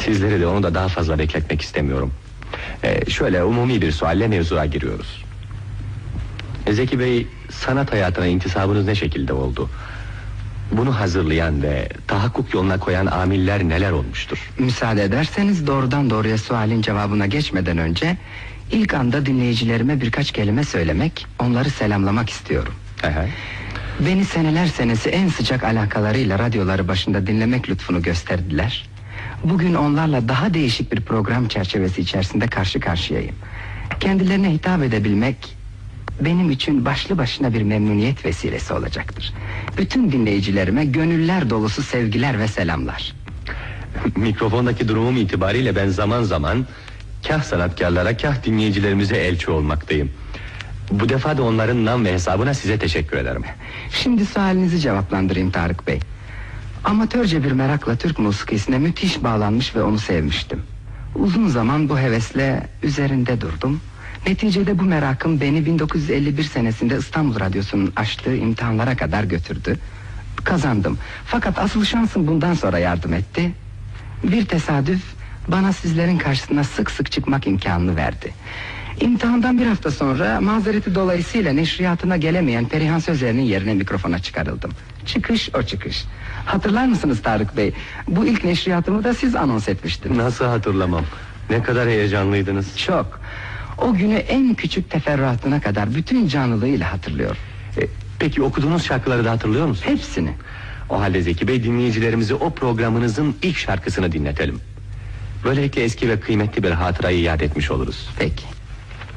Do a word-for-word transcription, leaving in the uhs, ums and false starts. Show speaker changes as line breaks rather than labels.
Sizleri de onu da daha fazla bekletmek istemiyorum. Ee, şöyle umumi bir sualle mevzuya giriyoruz. Zeki Bey, sanat hayatına intisabınız ne şekilde oldu? Bunu hazırlayan ve tahakkuk yoluna koyan amiller neler olmuştur?
Müsaade ederseniz doğrudan doğruya sualin cevabına geçmeden önce ilk anda dinleyicilerime birkaç kelime söylemek, onları selamlamak istiyorum.
Aha.
Beni seneler senesi en sıcak alakalarıyla radyoları başında dinlemek lütfunu gösterdiler. Bugün onlarla daha değişik bir program çerçevesi içerisinde karşı karşıyayım. Kendilerine hitap edebilmek benim için başlı başına bir memnuniyet vesilesi olacaktır. Bütün dinleyicilerime gönüller dolusu sevgiler ve selamlar.
Mikrofondaki durumum itibariyle ben zaman zaman kah sanatkarlara, kah dinleyicilerimize elçi olmaktayım. Bu defa da onların nam ve hesabına size teşekkür ederim.
Şimdi sualinizi cevaplandırayım Tarık Bey. Amatörce bir merakla Türk musikisine müthiş bağlanmış ve onu sevmiştim. Uzun zaman bu hevesle üzerinde durdum. Neticede bu merakım beni bin dokuz yüz elli bir senesinde İstanbul Radyosu'nun açtığı imtihanlara kadar götürdü. Kazandım. Fakat asıl şansım bundan sonra yardım etti. Bir tesadüf bana sizlerin karşısına sık sık çıkmak imkanını verdi. İmtihandan bir hafta sonra mazereti dolayısıyla neşriyatına gelemeyen Perihan Sözer'in yerine mikrofona çıkarıldım. Çıkış o çıkış. Hatırlar mısınız Tarık Bey? Bu ilk neşriyatımı da siz anons etmiştiniz.
Nasıl hatırlamam? Ne kadar heyecanlıydınız.
Çok. O günü en küçük teferruatına kadar bütün canlılığıyla hatırlıyorum.
E, peki okuduğunuz şarkıları da hatırlıyor musunuz?
Hepsini.
O halde Zeki Bey, dinleyicilerimizi o programınızın ilk şarkısını dinletelim. Böylelikle eski ve kıymetli bir hatırayı iade etmiş oluruz.
Peki.